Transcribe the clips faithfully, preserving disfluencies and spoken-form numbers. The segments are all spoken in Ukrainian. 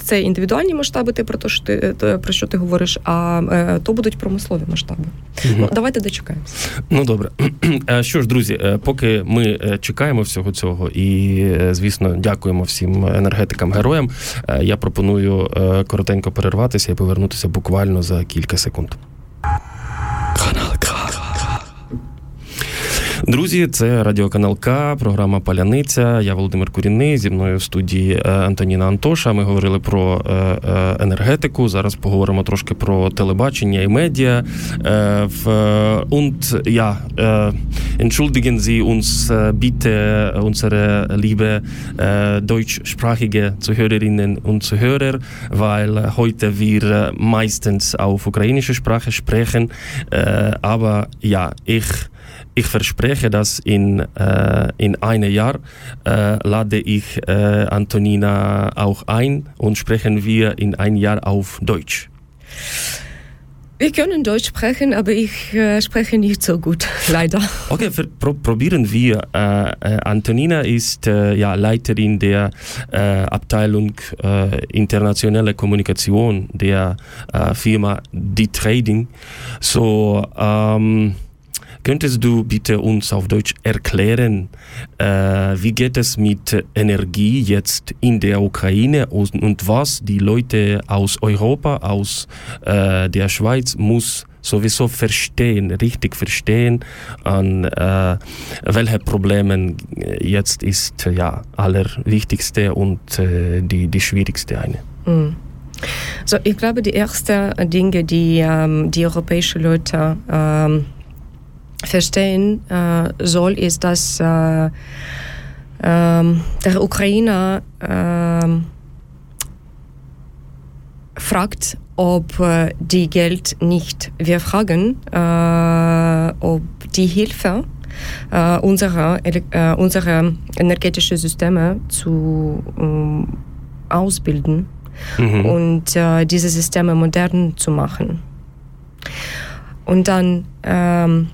це індивідуальні масштаби, ти про те, що ти, про що ти говориш, а то будуть промислові масштаби. Угу. Ну, давайте дочекаємося. Ну, добре. Що ж, друзі, поки ми чекаємо всього цього і, звісно, дякуємо всім енергетикам-героям, я пропоную коротенько перерватися і повернутися буквально за кілька секунд. Канал К. Друзі, це радіоканал К, програма «Паляниця». Я Володимир Курінний, зі мною в студії Антоніна Антоша. Ми говорили про енергетику, зараз поговоримо трошки про телебачення і медіа. Und ja, entschuldigen Sie uns bitte, unsere liebe deutschsprachige Zuhörerinnen und Zuhörer, weil heute wir meistens auf ukrainische Sprache sprechen. Aber ja, ich Ich verspreche, dass in, äh, in einem Jahr äh, lade ich äh, Antonina auch ein und sprechen wir in ein Jahr auf Deutsch. Wir können Deutsch sprechen, aber ich äh, spreche nicht so gut, leider. Okay, für, pro, probieren wir. Äh, Antonina ist äh, ja Leiterin der äh, Abteilung äh, internationale Kommunikation der äh, Firma D-Trading. So, ähm, könntest du bitte uns auf Deutsch erklären, äh, wie geht es mit Energie jetzt in der Ukraine und, und was die Leute aus Europa, aus äh, der Schweiz muss sowieso verstehen, richtig verstehen, an äh, welche Probleme jetzt ist ja allerwichtigste und äh, die, die schwierigste eine. Mm. So, ich glaube, die erste Dinge, die ähm, die europäischen Leute ähm, verstehen äh, soll, ist, dass äh, äh, der Ukrainer äh, fragt, ob äh, die Geld nicht, wir fragen, äh, ob die Hilfe äh, unserer, äh, unserer energetischen Systeme zu äh, ausbilden mhm. und äh, diese Systeme modern zu machen. Und dann äh,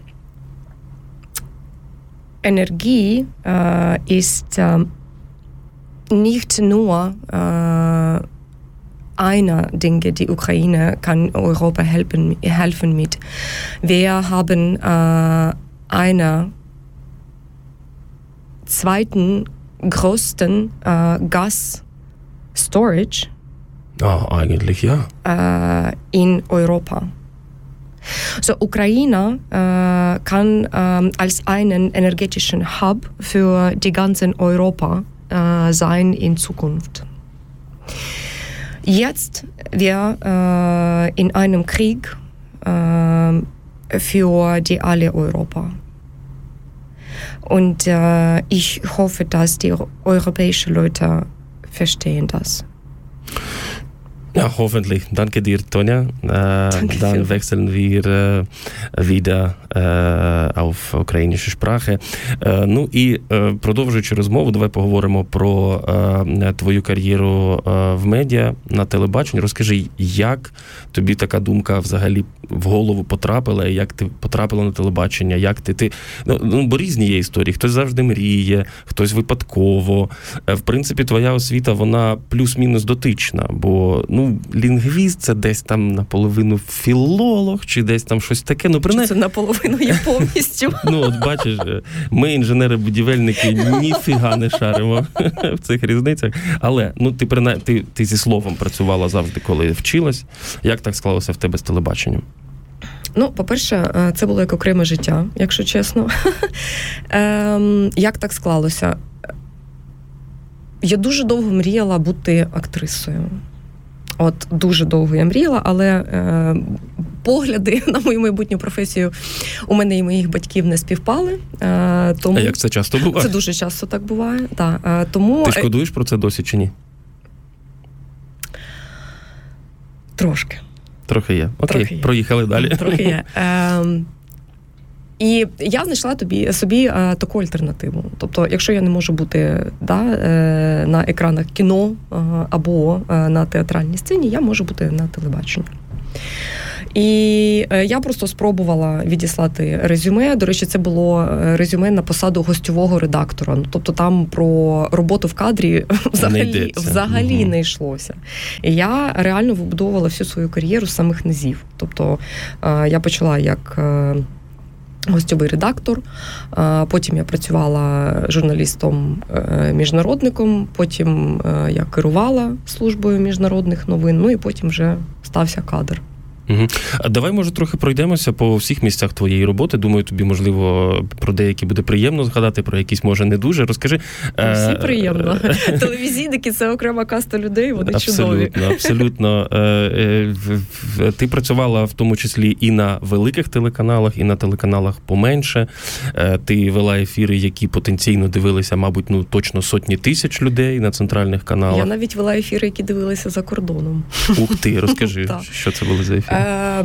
Energie äh, ist äh, nicht nur äh, einer Dinge, die Ukraine kann Europa helfen, helfen mit. Wir haben äh, eine zweiten größten äh, Gas Storage ah, eigentlich ja. äh, in Europa. So, Ukraine äh, kann äh, als einen energetischen Hub für die ganzen Europa äh, sein in Zukunft. Jetzt wir äh, in einem Krieg äh, für die alle Europa. Und äh, ich hoffe, dass die europäischen Leute verstehen das. Ja, hoffentlich. Danke dir, Tonja. Äh, dann viel. Wechseln wir äh, wieder äh, auf ukrainische Sprache. Äh, ну і е, продовжуючи розмову, давай поговоримо про е, твою кар'єру е, в медіа, на телебаченні. Розкажи, як тобі така думка взагалі в голову потрапила, і як ти потрапила на телебачення, як ти... ти ну, ну, бо різні є історії. Хтось завжди мріє, хтось випадково. Е, в принципі, твоя освіта, вона плюс-мінус дотична, бо, ну, лінгвіст, це десь там наполовину філолог, чи десь там щось таке. Ну, принаймні... Це наполовину є повністю. Ну, от бачиш, ми, інженери-будівельники, ніфіга не шаримо в цих різницях. Але, ну, ти, принаймні, ти, ти зі словом працювала завжди, коли вчилась. Як так склалося в тебе з телебаченням? Ну, по-перше, це було як окреме життя, якщо чесно. Як так склалося? Я дуже довго мріяла бути актрисою. От дуже довго я мріяла, але е, погляди на мою майбутню професію у мене і моїх батьків не співпали. Е, тому... А як це часто буває? Це дуже часто так буває, так. Е, тому... Ти шкодуєш про це досі чи ні? Трошки. Трохи є. Окей, Трохи є. Проїхали далі. Трохи є. Е, І я знайшла тобі, собі е, таку альтернативу. Тобто, якщо я не можу бути да, е, на екранах кіно е, або е, на театральній сцені, я можу бути на телебаченні. І я просто спробувала відіслати резюме. До речі, це було резюме на посаду гостьового редактора. Ну, тобто там про роботу в кадрі взагалі не, взагалі угу. не йшлося. І я реально вибудовувала всю свою кар'єру з самих низів. Тобто я почала як гостьовий редактор, потім я працювала журналістом-міжнародником, потім я керувала службою міжнародних новин, ну і потім вже стався кадр. Угу. А давай, може, трохи пройдемося по всіх місцях твоєї роботи. Думаю, тобі, можливо, про деякі буде приємно згадати, про якісь, може, не дуже. Розкажи. Всі приємно. Телевізійники – це окрема каста людей, вони абсолютно, чудові. Абсолютно. Ти працювала в тому числі і на великих телеканалах, і на телеканалах поменше. Ти вела ефіри, які потенційно дивилися, мабуть, ну точно сотні тисяч людей на центральних каналах. Я навіть вела ефіри, які дивилися за кордоном. Ух ти, розкажи, що це були за ефіри?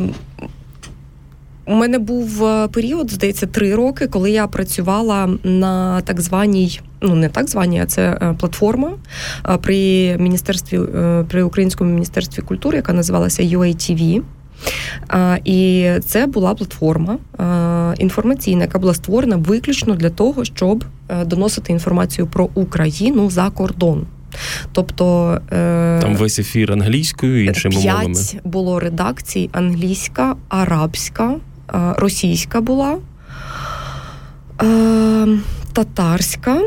У мене був період, здається, три роки, коли я працювала на так званій, ну не так званій, а це платформа при міністерстві, при Українському міністерстві культури, яка називалася ю ей ті ві. І це була платформа інформаційна, яка була створена виключно для того, щоб доносити інформацію про Україну за кордон. Тобто там весь ефір англійською, іншими мовами. П'ять було редакцій: англійська, арабська, російська була, татарська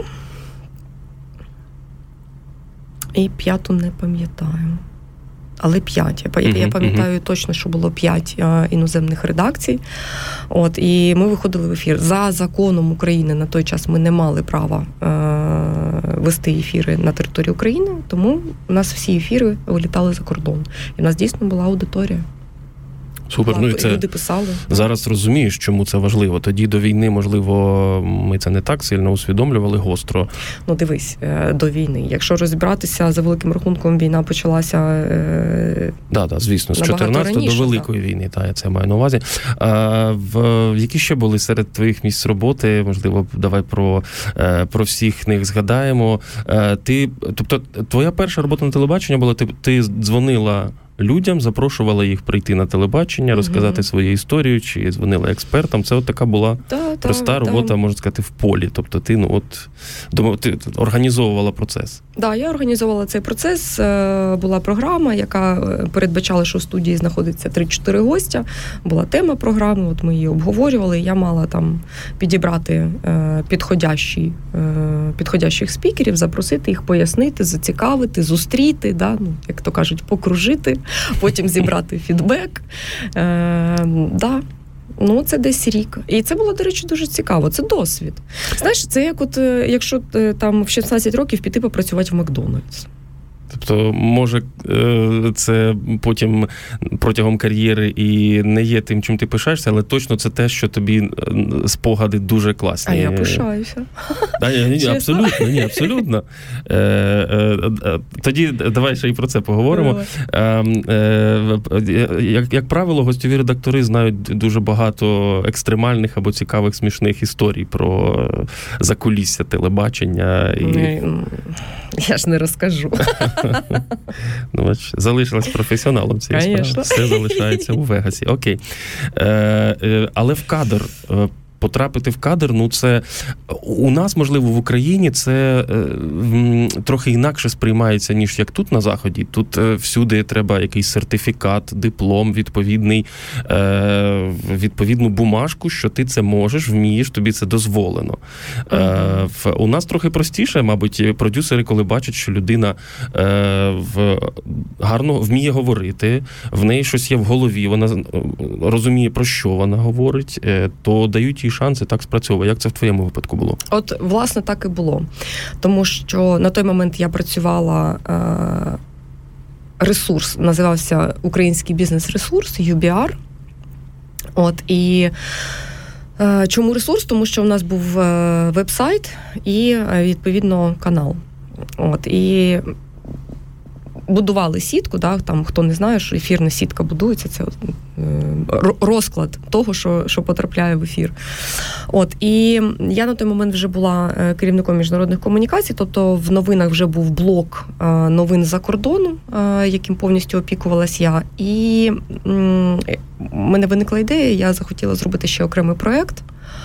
і п'яту не пам'ятаю. Але п'ять. Я, uh-huh, я пам'ятаю uh-huh. точно, що було п'ять а, іноземних редакцій. От, і ми виходили в ефір. За законом України на той час ми не мали права а, вести ефіри на території України, тому у нас всі ефіри вилітали за кордон. І в нас дійсно була аудиторія. Супер, ну і це люди писали. Зараз розумієш, чому це важливо. Тоді до війни, можливо, ми це не так сильно усвідомлювали гостро. Ну, дивись, до війни. Якщо розібратися, за великим рахунком, війна почалася е... да, да, звісно, з чотирнадцятого до Великої да. війни, та, я це маю на увазі. А, в, які ще були серед твоїх місць роботи? Можливо, давай про, про всіх них згадаємо. Ти, тобто, твоя перша робота на телебаченні була, ти, ти дзвонила людям, запрошувала їх прийти на телебачення, розказати uh-huh. свою історію, чи дзвонила експертам. Це от така була да, проста да, робота, да. можна сказати, в полі. Тобто ти, ну, от, думав, ти організовувала процес. Так, да, я організовувала цей процес. Була програма, яка передбачала, що в студії знаходиться три-чотири гостя. Була тема програми, от ми її обговорювали. Я мала там підібрати підходящі, підходящих спікерів, запросити їх, пояснити, зацікавити, зустріти, да, ну, як то кажуть, покружити. Потім зібрати фідбек. Е, да. Ну, це десь рік. І це було, до речі, дуже цікаво. Це досвід. Знаєш, це як от, якщо там в шістнадцять років піти попрацювати в Макдональдс. Тобто, може, це потім протягом кар'єри і не є тим, чим ти пишаєшся, але точно це те, що тобі спогади дуже класні. А я пишаюся. А, ні, абсолютно, ні, абсолютно. Тоді давай ще і про це поговоримо. Як, як правило, гостьові редактори знають дуже багато екстремальних або цікавих, смішних історій про закулісся телебачення. І... Я ж не розкажу. Ну, бач, залишилась професіоналом цієї справи. Все залишається у Вегасі. Окей. Е, е, але в кадр... Потрапити в кадр, ну це у нас, можливо, в Україні це е, трохи інакше сприймається, ніж як тут на Заході. Тут е, всюди треба якийсь сертифікат, диплом, відповідний, е, відповідну бумажку, що ти це можеш, вмієш, тобі це дозволено. Е, в, у нас трохи простіше, мабуть, продюсери, коли бачать, що людина е, в, гарно вміє говорити, в неї щось є в голові, вона розуміє, про що вона говорить, е, то дають їй шанси, так спрацьовує. Як це в твоєму випадку було? От, власне, так і було. Тому що на той момент я працювала, е, ресурс, називався Український бізнес-ресурс, ю бі ар. От, і е, чому ресурс? Тому що в нас був е, веб-сайт і, е, відповідно, канал. От, і будували сітку, да, там, хто не знає, що ефірна сітка будується, це розклад того, що, що потрапляє в ефір. От, і я на той момент вже була керівником міжнародних комунікацій, тобто в новинах вже був блок новин за кордону, яким повністю опікувалась я. І мене виникла ідея, я захотіла зробити ще окремий проєкт.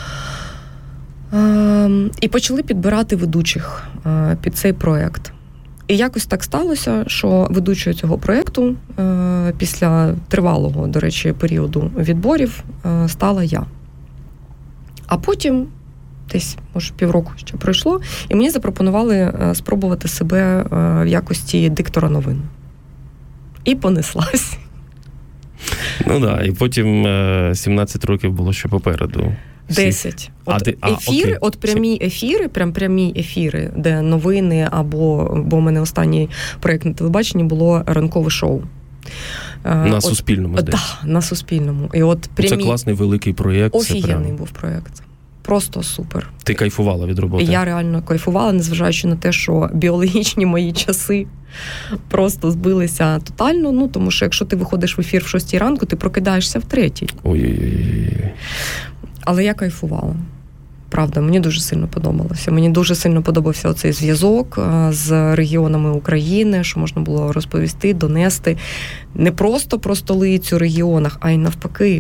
І почали підбирати ведучих під цей проєкт. І якось так сталося, що ведучою цього проєкту після тривалого, до речі, періоду відборів стала я. А потім, десь, може, півроку ще пройшло, і мені запропонували спробувати себе в якості диктора новин. І понеслась. Ну так, і потім сімнадцять років було ще попереду. Десять. От а, ти, а, ефіри, окей. от прямі ефіри, прям прямі ефіри, де новини, або, бо в мене останній проєкт на телебаченні було ранкове шоу. На от, Суспільному, здається. Так, на Суспільному. І от прямі... Це класний великий проєкт. Офігенний прям... був проєкт. Просто супер. Ти кайфувала від роботи? Я реально кайфувала, незважаючи на те, що біологічні мої часи просто збилися тотально, ну, тому що якщо ти виходиш в ефір в шостій ранку, ти прокидаєшся в третій. Ой-ой-ой. Але я кайфувала. Правда, мені дуже сильно подобалося. Мені дуже сильно подобався оцей зв'язок з регіонами України, що можна було розповісти, донести не просто про столицю регіонах, а й навпаки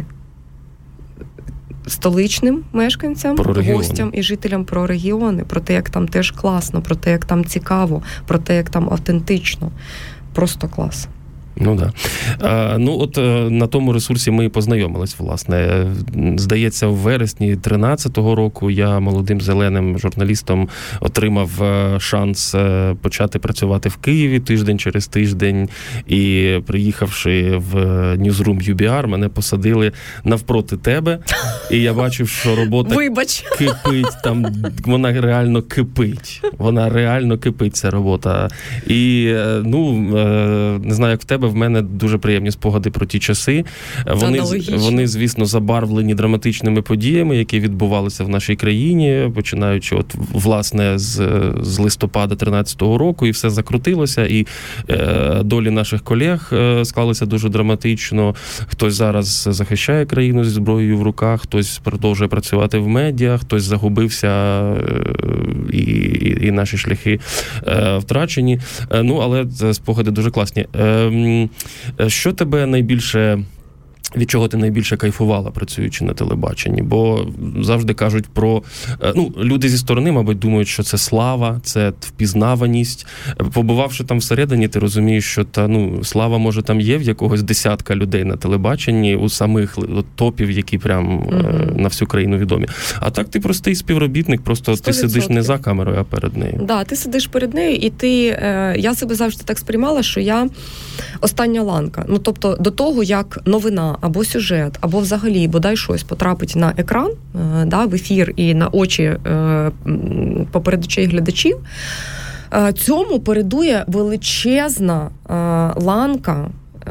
столичним мешканцям, гостям і жителям про регіони, про те, як там теж класно, про те, як там цікаво, про те, як там автентично. Просто клас. Ну, да. А, ну, от на тому ресурсі ми і познайомились, власне. Здається, в вересні тринадцятого року я молодим зеленим журналістом отримав шанс почати працювати в Києві тиждень через тиждень. І приїхавши в Newsroom ю бі ар, мене посадили навпроти тебе. І я бачив, що робота Вибач. кипить. Там вона реально кипить. Вона реально кипить, ця робота. І, ну, не знаю, як в тебе, в мене дуже приємні спогади про ті часи. Вони, вони, звісно, забарвлені драматичними подіями, які відбувалися в нашій країні, починаючи от, власне, з, з листопада тринадцятого року, і все закрутилося, і е, долі наших колег е, склалися дуже драматично. Хтось зараз захищає країну зі зброєю в руках, хтось продовжує працювати в медіа, хтось загубився, е, і, і, і наші шляхи е, втрачені. Е, ну, але спогади дуже класні. Е, Що тебе найбільше, від чого ти найбільше кайфувала, працюючи на телебаченні? Бо завжди кажуть про... Ну, люди зі сторони, мабуть, думають, що це слава, це впізнаваність. Побувавши там всередині, ти розумієш, що та, ну, слава, може, там є в якогось десятка людей на телебаченні, у самих топів, які прям mm-hmm. на всю країну відомі. А так ти простий співробітник, просто сто відсотків. Ти сидиш не за камерою, а перед нею. Так, да, ти сидиш перед нею, і ти... Я себе завжди так сприймала, що я остання ланка. Ну, тобто, до того, як новина або сюжет, або взагалі, бодай щось потрапить на екран, да, в ефір і на очі поперед очей глядачів, цьому передує величезна ланка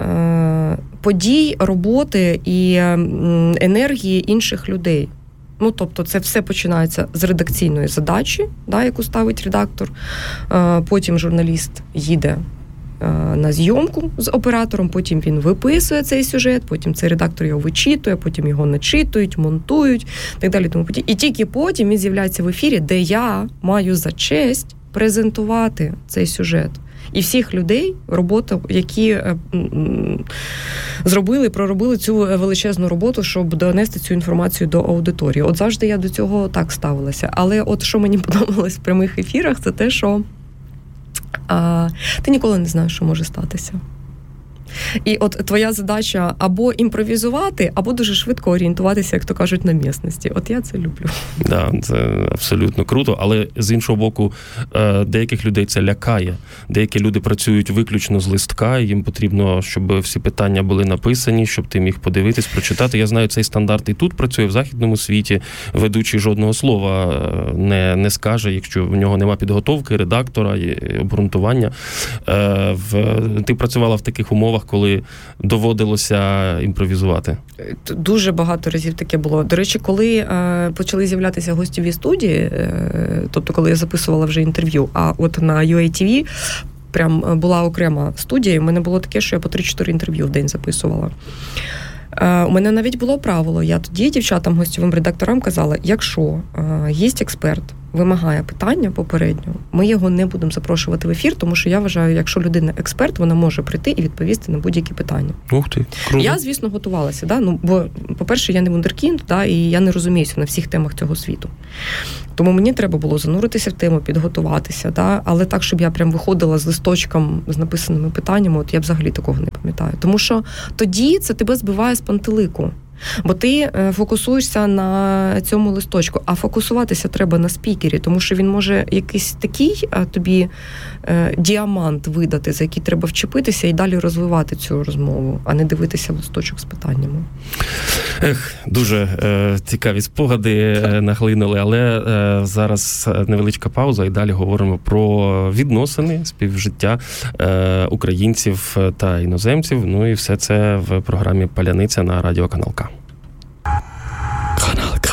подій, роботи і енергії інших людей. Ну, тобто, це все починається з редакційної задачі, да, яку ставить редактор, потім журналіст їде на зйомку з оператором, потім він виписує цей сюжет, потім цей редактор його вичитує, потім його начитують, монтують, так далі. Тому подібне. І тільки потім він з'являється в ефірі, де я маю за честь презентувати цей сюжет. І всіх людей, роботу, які е, м, зробили, проробили цю величезну роботу, щоб донести цю інформацію до аудиторії. От завжди я до цього так ставилася. Але от що мені подобалось в прямих ефірах, це те, що а, ти ніколи не знаєш, що може статися. І от твоя задача або імпровізувати, або дуже швидко орієнтуватися, як то кажуть, на місцевості. От я це люблю. Да, це абсолютно круто, але з іншого боку, деяких людей це лякає. Деякі люди працюють виключно з листка, і їм потрібно, щоб всі питання були написані, щоб ти міг подивитись, прочитати. Я знаю, цей стандарт і тут працює, в західному світі. Ведучий жодного слова не, не скаже, якщо в нього нема підготовки, редактора, обґрунтування. Ти працювала в таких умовах, коли доводилося імпровізувати? Дуже багато разів таке було. До речі, коли е, почали з'являтися гостєві студії, е, тобто коли я записувала вже інтерв'ю, а от на ю ей ті ві прям була окрема студія, і в мене було таке, що я по три-чотири інтерв'ю в день записувала. Е, у мене навіть було правило, я тоді дівчатам, гостєвим редакторам казала, якщо е, є експерт, вимагає питання попередньо, ми його не будемо запрошувати в ефір, тому що я вважаю, якщо людина експерт, вона може прийти і відповісти на будь-які питання. Ух ти, круто. Я, звісно, готувалася, да? Ну, бо, по-перше, я не вундеркінд, да? І я не розуміюся на всіх темах цього світу. Тому мені треба було зануритися в тему, підготуватися, да? Але так, щоб я прям виходила з листочком з написаними питаннями, от я взагалі такого не пам'ятаю. Тому що тоді це тебе збиває з пантелику. Бо ти фокусуєшся на цьому листочку, а фокусуватися треба на спікері, тому що він може якийсь такий а, тобі е, діамант видати, за який треба вчепитися і далі розвивати цю розмову, а не дивитися в листочок з питаннями. Ех, дуже е, цікаві спогади е, нахлинули, але е, зараз невеличка пауза і далі говоримо про відносини, співжиття е, українців та іноземців. Ну і все це в програмі «Паляниця» на радіоканал К. Kanal K.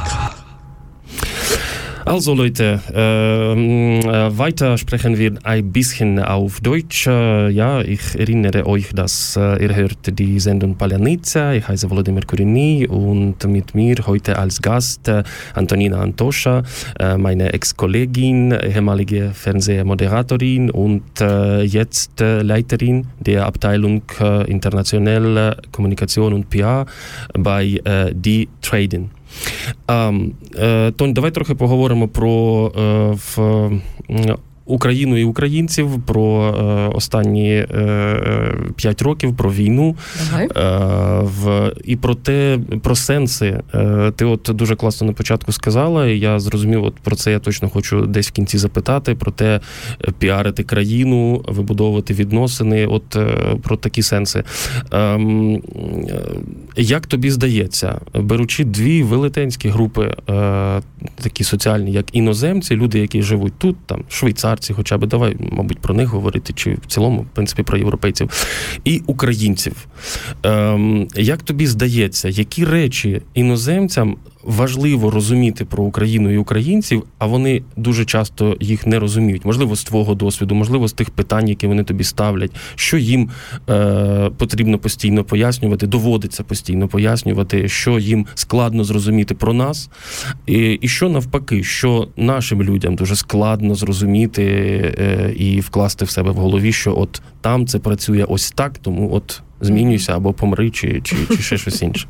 Also Leute, äh, weiter sprechen wir ein bisschen auf Deutsch. Ja, ich erinnere euch, dass äh, ihr hört die Sendung Palanica. Ich heiße Volodymyr Kuryny und mit mir heute als Gast äh, Antonina Antosha, äh, meine Ex-Kollegin, ehemalige Fernsehmoderatorin und äh, jetzt äh, Leiterin der Abteilung äh, Internationale Kommunikation und P R bei äh, Die Trading. А, е, Тонь, давай трохи поговоримо про е, в, е, Україну і українців, про е, останні е, п'ять років, про війну е, в, і про те, про сенси. Е, ти от дуже класно на початку сказала, і я зрозумів, от про це я точно хочу десь в кінці запитати, про те, піарити країну, вибудовувати відносини, от е, про такі сенси. Е, як тобі здається, беручи дві велетенські групи, е, такі соціальні, як іноземці, люди, які живуть тут, там, Швейцарії, хоча б, давай, мабуть, про них говорити, чи в цілому, в принципі, про європейців, і українців. Ем, як тобі здається, які речі іноземцям важливо розуміти про Україну і українців, а вони дуже часто їх не розуміють? Можливо, з твого досвіду, можливо, з тих питань, які вони тобі ставлять, що їм е, потрібно постійно пояснювати, доводиться постійно пояснювати, що їм складно зрозуміти про нас, і, і що навпаки, що нашим людям дуже складно зрозуміти е, і вкласти в себе в голові, що от там це працює ось так, тому от змінюйся або помри, чи, чи, чи ще щось інше.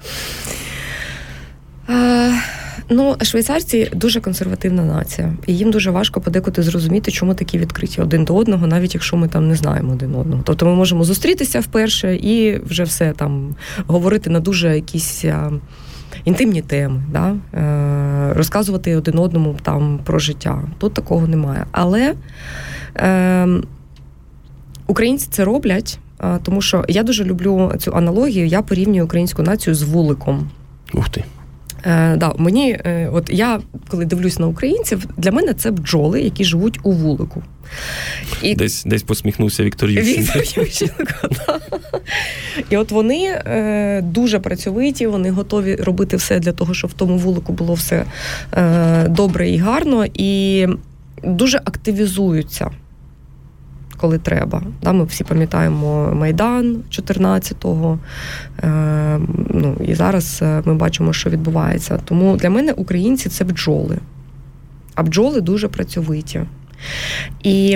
Uh, ну, швейцарці дуже консервативна нація. І їм дуже важко подекуди зрозуміти, чому такі відкриті один до одного, навіть якщо ми там не знаємо один одного. Тобто ми можемо зустрітися вперше і вже все там говорити на дуже якісь а, інтимні теми, да? е, розказувати один одному там про життя. Тут такого немає. Але е, українці це роблять, а, тому що я дуже люблю цю аналогію, я порівнюю українську націю з вуликом. Ух ти. Е, да, мені, е, от я, коли дивлюсь на українців, для мене це бджоли, які живуть у вулику. І... Десь, десь посміхнувся Віктор Ющенко. Віктор Ющенко, так. І от вони е, дуже працьовиті, вони готові робити все для того, щоб в тому вулику було все е, добре і гарно, і дуже активізуються, коли треба. Да, ми всі пам'ятаємо Майдан чотирнадцятого, е, ну, і зараз ми бачимо, що відбувається. Тому для мене українці – це бджоли. А бджоли дуже працьовиті. І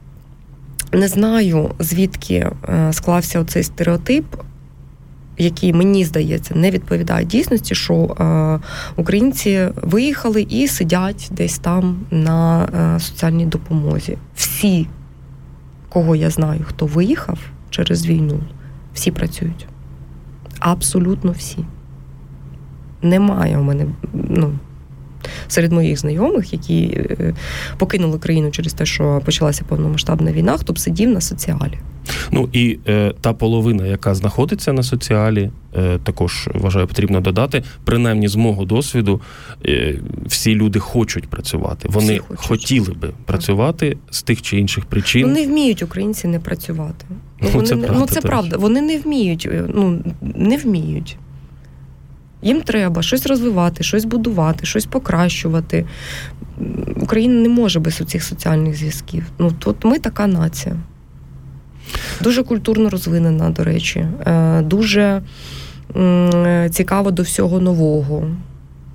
не знаю, звідки склався оцей стереотип, який, мені здається, не відповідає дійсності, що е, українці виїхали і сидять десь там на е, соціальній допомозі. Всі, кого я знаю, хто виїхав через війну, всі працюють. Абсолютно всі. Немає у мене, ну, серед моїх знайомих, які покинули країну через те, що почалася повномасштабна війна, хто б сидів на соціалі. Ну і е, та половина, яка знаходиться на соціалі, е, також, вважаю, потрібно додати, принаймні з мого досвіду, е, всі люди хочуть працювати. Вони хотіли би працювати так. з тих чи інших причин. Ну, не вміють українці не працювати. Ну, ну, вони це не, правда. Ну, це правда. Вони не вміють, ну, не вміють. Їм треба щось розвивати, щось будувати, щось покращувати. Україна не може без цих соціальних зв'язків. Ну, тут ми така нація. Дуже культурно розвинена, до речі. Дуже цікаво до всього нового.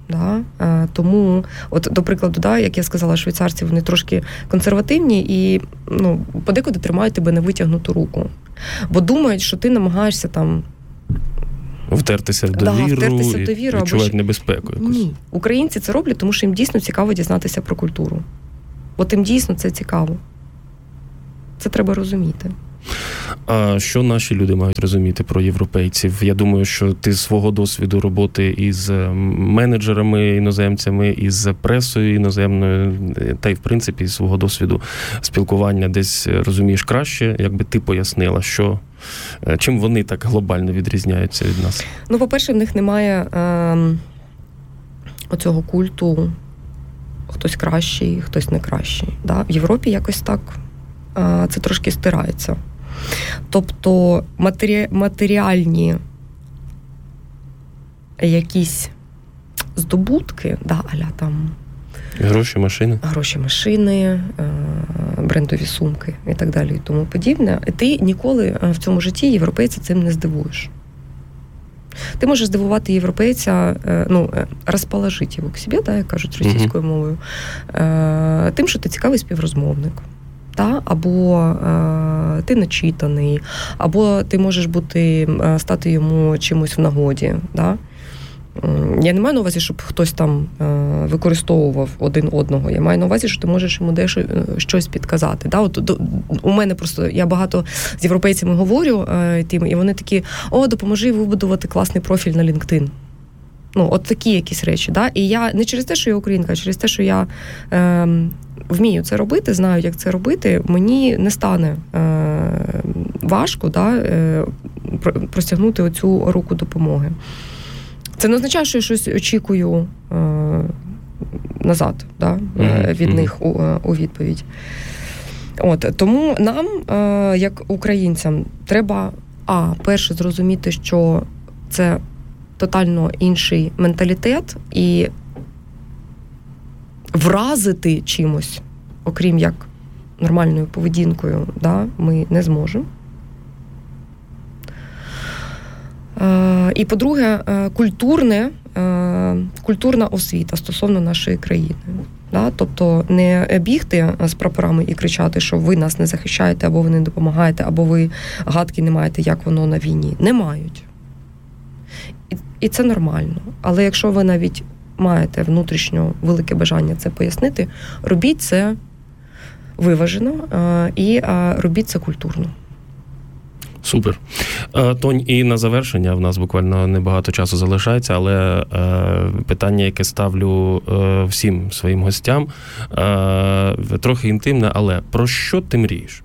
Да? Тому, от, до прикладу, да, як я сказала, швейцарці, вони трошки консервативні і ну, подекуди тримають тебе на витягнуту руку. Бо думають, що ти намагаєшся там втертися в довіру, да, втертися в довіру і відчувають або... небезпеку якусь. Ні. Українці це роблять, тому що їм дійсно цікаво дізнатися про культуру. От їм дійсно це цікаво. Це треба розуміти. А що наші люди мають розуміти про європейців? Я думаю, що ти з свого досвіду роботи із менеджерами іноземцями, із пресою іноземною, та й, в принципі, з свого досвіду спілкування десь розумієш краще, якби ти пояснила, що, чим вони так глобально відрізняються від нас? Ну, по-перше, в них немає е, оцього культу хтось кращий, хтось не кращий. Да? В Європі якось так е, це трошки стирається. Тобто матері... матеріальні якісь здобутки, да, аля там гроші, машини, гроші, машини, брендові сумки і так далі, і тому подібне. І ти ніколи в цьому житті європейця цим не здивуєш. Ти можеш здивувати європейця, ну, розположити його к собі, да, як кажуть російською мовою, тим, що ти цікавий співрозмовник. Та? Або е, ти начитаний, або ти можеш бути, е, стати йому чимось в нагоді. Да? Я не маю на увазі, щоб хтось там е, використовував один одного. Я маю на увазі, що ти можеш йому дещо щось підказати. Да? От, до, у мене просто, я багато з європейцями говорю, е, тим, і вони такі: о, допоможи вибудувати класний профіль на LinkedIn. Ну, от такі якісь речі. Да? І я не через те, що я українка, а через те, що я е, вмію це робити, знаю, як це робити, мені не стане е, важко, да, е, простягнути оцю руку допомоги. Це не означає, що я щось очікую е, назад, да, mm-hmm. від них у, у відповідь. От, тому нам, е, як українцям, треба, а, перше, зрозуміти, що це тотально інший менталітет, і вразити чимось, окрім як нормальною поведінкою, да, ми не зможемо. Е, і, по-друге, е, культурне, е, культурна освіта стосовно нашої країни. Да? Тобто не бігти з прапорами і кричати, що ви нас не захищаєте, або ви не допомагаєте, або ви гадки не маєте, як воно на війні. Не мають. І, і це нормально. Але якщо ви навіть маєте внутрішньо велике бажання це пояснити, робіть це виважено і робіть це культурно. Супер. Тонь, і на завершення, в нас буквально небагато часу залишається, але питання, яке ставлю всім своїм гостям, трохи інтимне, але про що ти мрієш?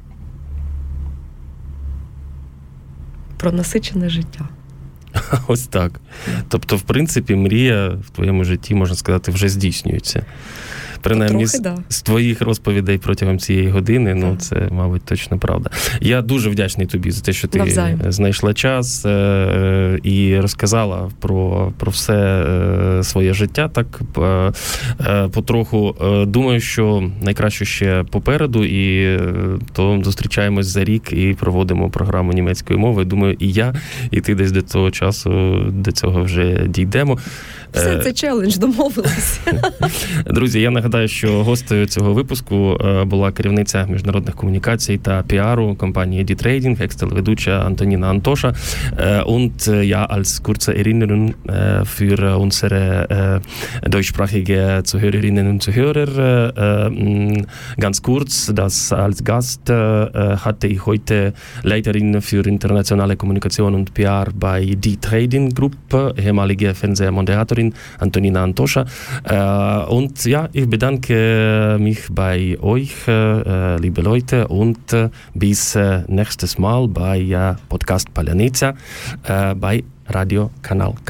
Про насичене життя. Ось так. Тобто, в принципі, мрія в твоєму житті, можна сказати, вже здійснюється. Принаймні, з, да. з твоїх розповідей протягом цієї години, так. ну, це, мабуть, точно правда. Я дуже вдячний тобі за те, що ти Навзаєм. знайшла час е- і розказала про, про все е- своє життя. Так, е- е- потроху. Е- думаю, що найкраще ще попереду, і е- то зустрічаємось за рік і проводимо програму німецької мови. Думаю, і я, і ти десь до того часу, до цього вже дійдемо. Все, це челендж, домовилися. Друзі, я нагадаю, що гостею цього випуску була керівниця міжнародних комунікацій та піару компанії D-Trading, екс-телеведуча Антоніна Антоша. Und ja, als kurze Erinnerung für unsere deutschsprachige Zuhörerinnen und Zuhörer, ganz kurz, dass als Gast hatte ich heute Leiterin für internationale Kommunikation und P R bei D-Trading Group, ehemalige Fernsehmoderatorin Antonina Antosha. Und ja, ich bedanke mich bei euch, liebe Leute, und bis nächstes Mal bei Podcast Palanica bei Radio Kanal K.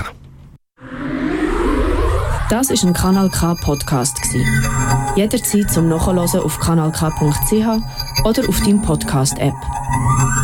Das ist ein Kanal K Podcast gsi. Jederzeit zum Nachhören auf kanal k punkt c h oder auf deinem Podcast App.